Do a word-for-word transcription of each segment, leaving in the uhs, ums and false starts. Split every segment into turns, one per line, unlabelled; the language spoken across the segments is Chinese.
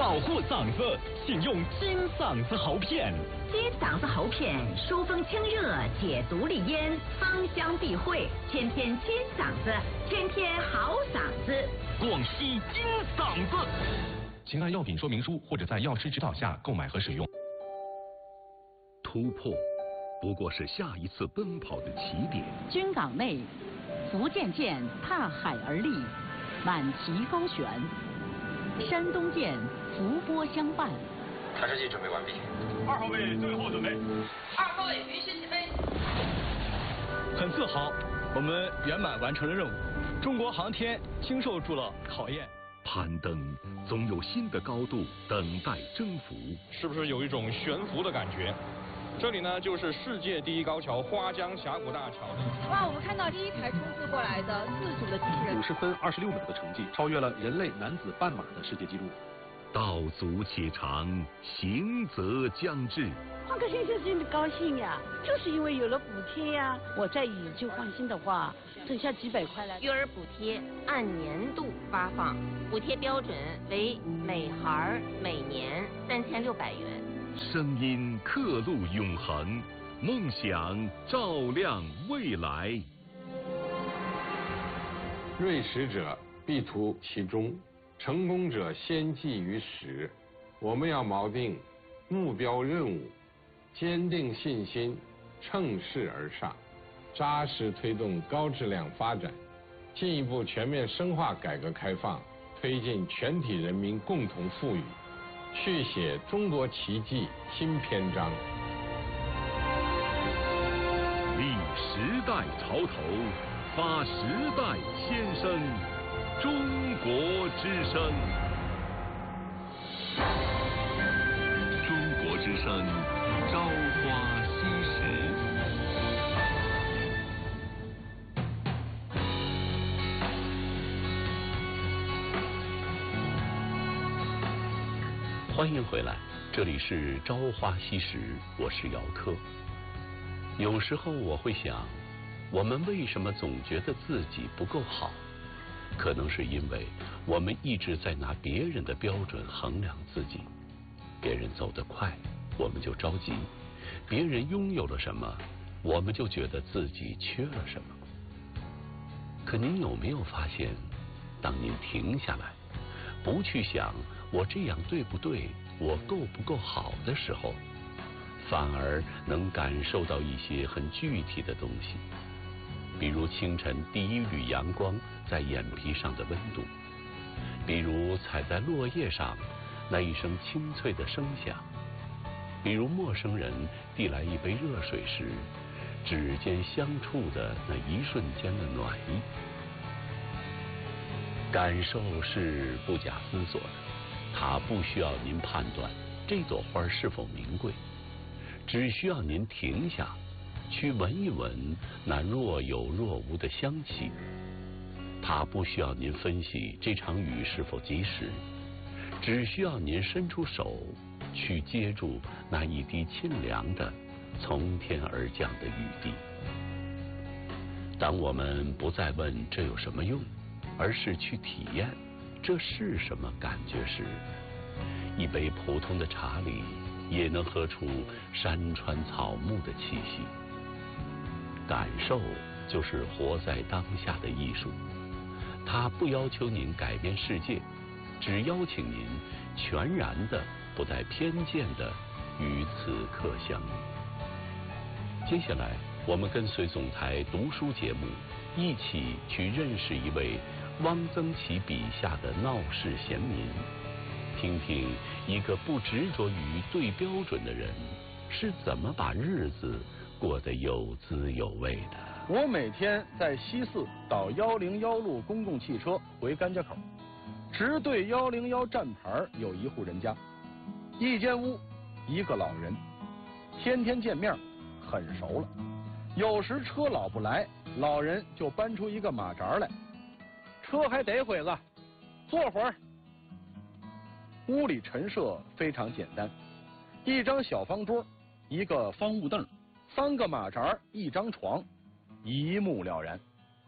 保护嗓子，请用金嗓子喉片。
金嗓子喉片疏风清热，解毒利咽，芳香避秽，天天金嗓子，天天好嗓子。
广西金嗓子。请按药品说明书或者在药师指导下购买和使用。
突破，不过是下一次奔跑的起点。
军港内，福建舰踏海而立，满旗高悬；山东舰伏波相伴。
弹射器准备完毕。
二号位最后准备。
二号位允许起飞。
很自豪，我们圆满完成了任务。中国航天经受住了考验。
攀登总有新的高度等待征服。
是不是有一种悬浮的感觉？这里呢，就是世界第一高桥花江峡谷大桥。
哇，我们看到第一台冲刺过来的自主的机器人，
五十分二十六秒的成绩，超越了人类男子半马的世界纪录。
道阻且长，行则将至。
换个先生真的高兴呀，就是因为有了补贴呀。我再以旧换新的话，省下几百块来。
育儿补贴按年度发放，补贴标准为每孩每年三千六百元。
声音刻录永恒，梦想照亮未来。
锐识者必图其中，成功者先记于始。我们要锚定目标任务，坚定信心，乘势而上，扎实推动高质量发展，进一步全面深化改革开放，推进全体人民共同富裕，续写中国奇迹新篇章。
立时代潮头，发时代先声，中国之声。中国之声，朝花夕拾。欢迎回来，这里是朝花夕拾，我是姚科。有时候我会想，我们为什么总觉得自己不够好？可能是因为我们一直在拿别人的标准衡量自己。别人走得快，我们就着急；别人拥有了什么，我们就觉得自己缺了什么。可您有没有发现，当您停下来，不去想我这样对不对，我够不够好的时候，反而能感受到一些很具体的东西，比如清晨第一缕阳光在眼皮上的温度，比如踩在落叶上那一声清脆的声响，比如陌生人递来一杯热水时指尖相触的那一瞬间的暖意。感受是不假思索的，它不需要您判断这朵花是否名贵，只需要您停下，去闻一闻那若有若无的香气。它不需要您分析这场雨是否及时，只需要您伸出手，去接住那一滴清凉的从天而降的雨滴。当我们不再问这有什么用，而是去体验这是什么感觉时，一杯普通的茶里也能喝出山川草木的气息。感受就是活在当下的艺术，它不要求您改变世界，只邀请您全然的、不带偏见的与此刻相遇。接下来，我们跟随总台读书节目，一起去认识一位汪曾祺笔下的闹市贤民，听听一个不执着于对标准的人是怎么把日子过得有滋有味的。
我每天在西四倒幺零幺路公共汽车回甘家口，直对幺零幺站牌有一户人家，一间屋，一个老人，天天见面，很熟了。有时车老不来，老人就搬出一个马扎来，车还得会子，坐会儿。屋里陈设非常简单，一张小方桌，一个方木凳，三个马扎，一张床，一目了然。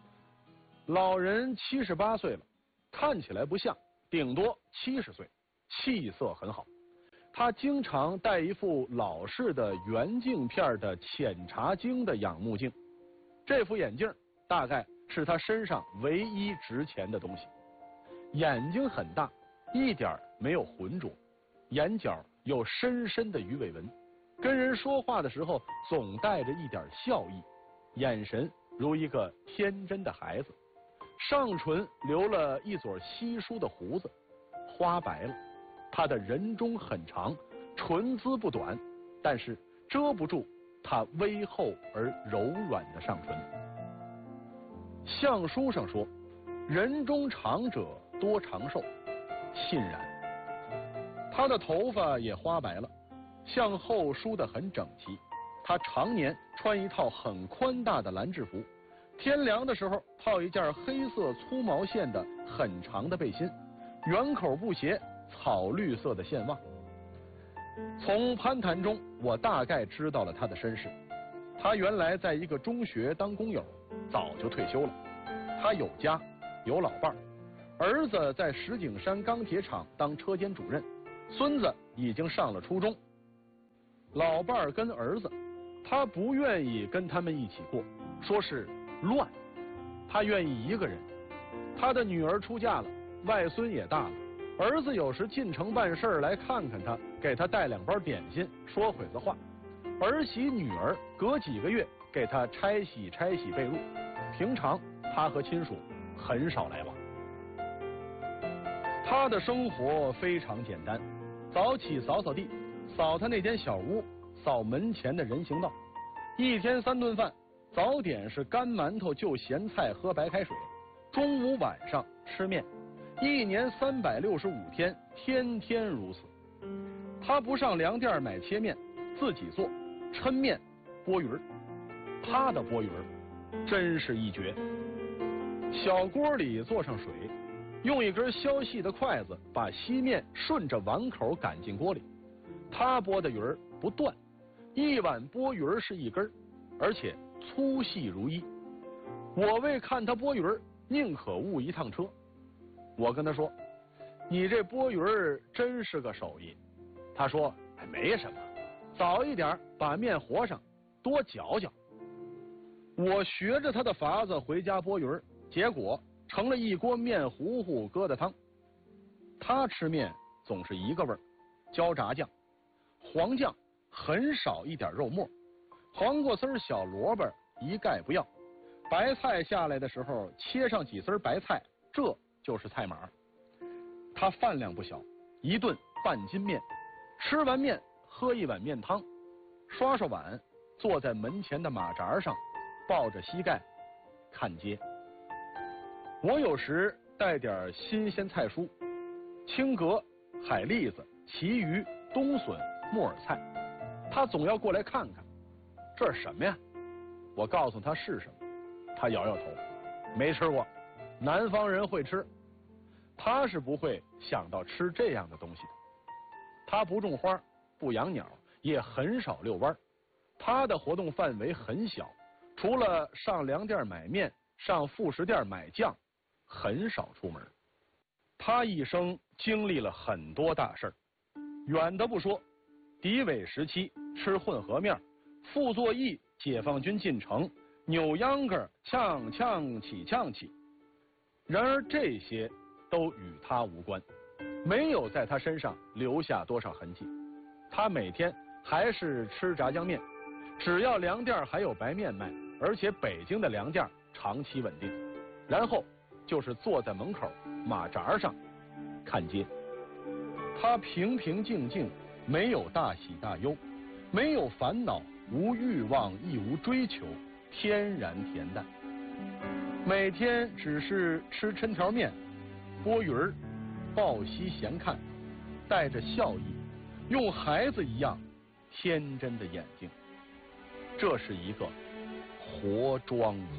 老人七十八岁了，看起来不像，顶多七十岁， 气色很好。他经常戴一副老式的圆镜片的浅茶晶的仰慕镜，这副眼镜大概是他身上唯一值钱的东西。眼睛很大，一点没有浑浊，眼角有深深的鱼尾纹，跟人说话的时候总带着一点笑意，眼神如一个天真的孩子。上唇留了一撮稀疏的胡子，花白了。他的人中很长，唇姿不短，但是遮不住他微厚而柔软的上唇。相书上说，人中长者多长寿，信然。他的头发也花白了，向后梳得很整齐。他常年穿一套很宽大的蓝制服，天凉的时候套一件黑色粗毛线的很长的背心，圆口布鞋，草绿色的线袜。从攀谈中，我大概知道了他的身世。他原来在一个中学当工友，早就退休了。他有家，有老伴儿，儿子在石景山钢铁厂当车间主任，孙子已经上了初中。老伴儿跟儿子，他不愿意跟他们一起过，说是乱。他愿意一个人。他的女儿出嫁了，外孙也大了。儿子有时进城办事来看看他，给他带两包点心，说会子话。儿媳女儿隔几个月给他拆洗拆洗被褥。平常他和亲属很少来往。他的生活非常简单，早起扫扫地，扫他那间小屋，扫门前的人行道。一天三顿饭，早点是干馒头就咸菜喝白开水，中午晚上吃面。一年三百六十五天，天天如此。他不上粮店买切面，自己做抻面、拨鱼儿。他的拨鱼儿真是一绝。小锅里做上水，用一根削细的筷子把稀面顺着碗口赶进锅里。他拨的鱼儿不断，一碗拨鱼儿是一根，而且粗细如一。我为看他拨鱼儿，宁可误一趟车。我跟他说，你这拨鱼儿真是个手艺。他说，哎，没什么，早一点把面和上，多搅搅。我学着他的法子回家拨鱼儿，结果成了一锅面糊糊疙瘩汤。他吃面总是一个味儿，焦炸酱、黄酱，很少一点肉末，黄瓜丝、小萝卜一概不要。白菜下来的时候切上几丝白菜，这就是菜码。他饭量不小，一顿半斤面，吃完面喝一碗面汤，刷刷碗，坐在门前的马扎上，抱着膝盖看街。我有时带点新鲜菜蔬，青蛤、海蛎子、旗鱼、冬笋、木耳菜，他总要过来看看，这是什么呀？我告诉他是什么，他摇摇头，没吃过，南方人会吃，他是不会想到吃这样的东西的。他不种花，不养鸟，也很少遛弯，他的活动范围很小，除了上粮店买面，上副食店买酱，很少出门。他一生经历了很多大事儿，远的不说，敌伪时期吃混合面，傅作义解放军进城，扭秧歌，呛呛起呛起。然而这些都与他无关，没有在他身上留下多少痕迹。他每天还是吃炸酱面，只要粮店还有白面卖，而且北京的粮店长期稳定。然后就是坐在门口马扎上看街。他平平静静，没有大喜大忧，没有烦恼，无欲望，亦无追求，天然恬淡。每天只是吃抻条面，拨鱼儿，抱膝闲看，带着笑意，用孩子一样天真的眼睛。这是一个活庄子。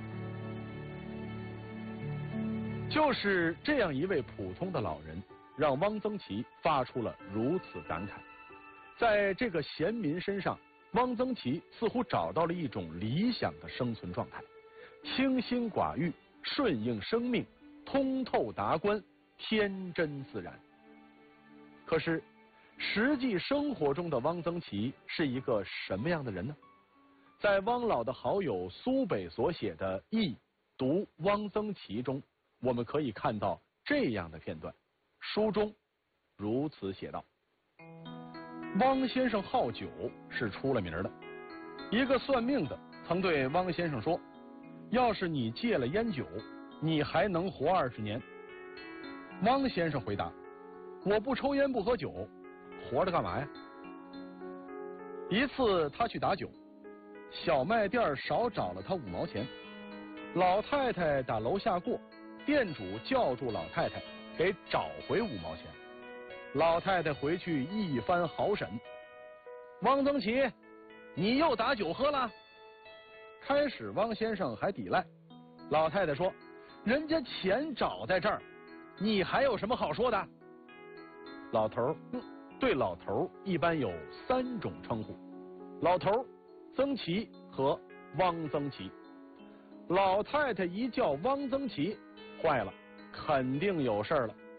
就是这样一位普通的老人，让汪曾祺发出了如此感慨。在这个闲民身上，汪曾祺似乎找到了一种理想的生存状态，清心寡欲，顺应生命，通透达观，天真自然。 可是，实际生活中的汪曾祺是一个什么样的人呢？在汪老的好友苏北所写的《忆读汪曾祺》中，我们可以看到这样的片段。书中如此写道：汪先生好酒是出了名的。一个算命的曾对汪先生说，要是你戒了烟酒，你还能活二十年。汪先生回答，我不抽烟不喝酒，活着干嘛呀？一次他去打酒，小卖店少找了他五毛钱，老太太打楼下过，店主叫住老太太，给找回五毛钱。老太太回去一番好审，汪曾祺，你又打酒喝了？开始汪先生还抵赖，老太太说，人家钱找在这儿，你还有什么好说的？老头儿对老头儿一般有三种称呼：老头儿、曾祺和汪曾祺。老太太一叫汪曾祺，坏了，肯定有事儿了。